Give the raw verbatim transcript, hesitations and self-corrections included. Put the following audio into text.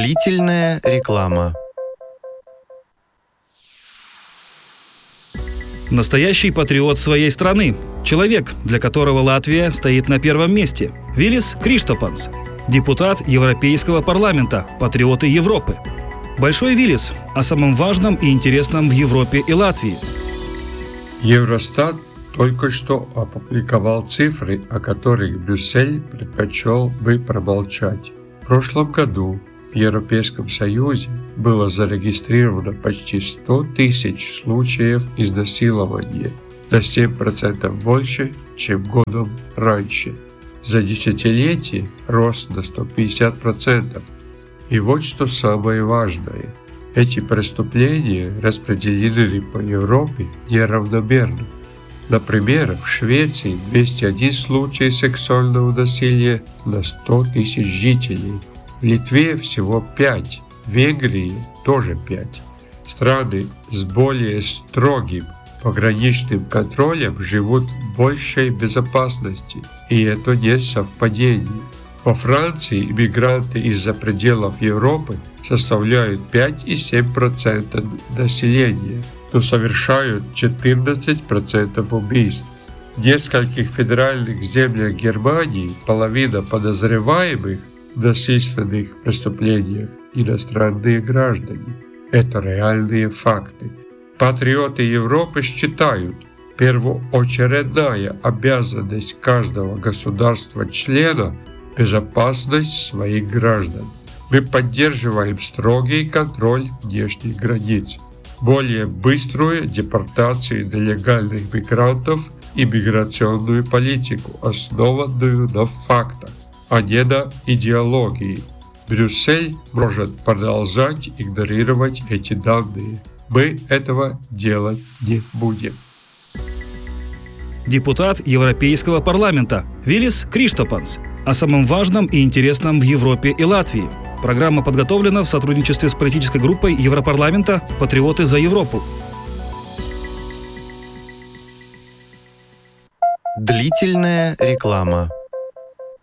Длительная реклама. Настоящий патриот своей страны. Человек, для которого Латвия стоит на первом месте. Вилис Криштопанс. Депутат Европейского парламента. Патриоты Европы. Большой Вилис о самом важном и интересном в Европе и Латвии. Евростат только что опубликовал цифры, о которых Брюссель предпочел бы промолчать. В прошлом году в Европейском Союзе было зарегистрировано почти сто тысяч случаев изнасилования, на семь процентов больше, чем годом раньше. За десятилетие рост на сто пятьдесят процентов. И вот что самое важное. Эти преступления распределены по Европе неравномерно. Например, в Швеции двести один случай сексуального насилия на сто тысяч жителей. В Литве всего пять, в Венгрии тоже пять. Страны с более строгим пограничным контролем живут в большей безопасности, и это не совпадение. Во Франции иммигранты из-за пределов Европы составляют пять целых семь десятых процента населения, но совершают четырнадцать процентов убийств. В нескольких федеральных землях Германии половина подозреваемых в насильственных преступлениях иностранные граждане. Это реальные факты. Патриоты Европы считают, первоочередная обязанность каждого государства-члена – безопасность своих граждан. Мы поддерживаем строгий контроль внешних границ, более быструю депортацию нелегальных мигрантов и миграционную политику, основанную на фактах, а не на идеологии. Брюссель может продолжать игнорировать эти данные. Мы этого делать не будем. Депутат Европейского парламента Вилис Криштопанс о самом важном и интересном в Европе и Латвии. Программа подготовлена в сотрудничестве с политической группой Европарламента «Патриоты за Европу». Длительная реклама.